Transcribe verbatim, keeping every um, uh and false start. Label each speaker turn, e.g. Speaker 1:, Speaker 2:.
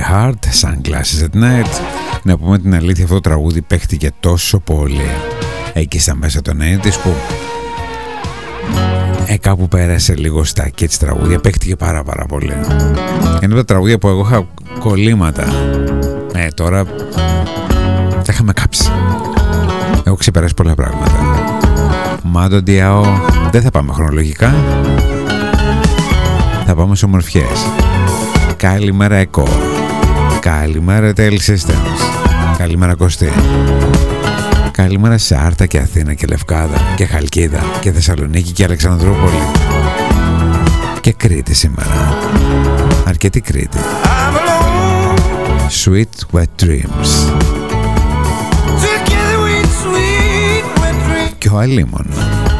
Speaker 1: Heart, Sunglasses at Night. Να πούμε την αλήθεια, αυτό το τραγούδι παίχτηκε τόσο πολύ εκεί στα μέσα των ογδόντα που ε, κάπου πέρασε λίγο στα kids τραγούδια, παίχτηκε πάρα πάρα πολύ. Είναι τα τραγούδια που εγώ είχα κολλήματα. Ε, τώρα τα είχαμε κάψει. Έχω ξεπεράσει πολλά πράγματα. Μάντο Διάο, δεν θα πάμε χρονολογικά. Θα πάμε σε ομορφιές. Καλημέρα Εκό. Καλημέρα Τέλη Systems. Καλημέρα Κωστή. Καλημέρα σε Άρτα και Αθήνα και Λευκάδα και Χαλκίδα και Θεσσαλονίκη και Αλεξανδρούπολη. Και Κρήτη σήμερα. Αρκετή Κρήτη. Sweet Wet Dreams. Και ο Αλίμον.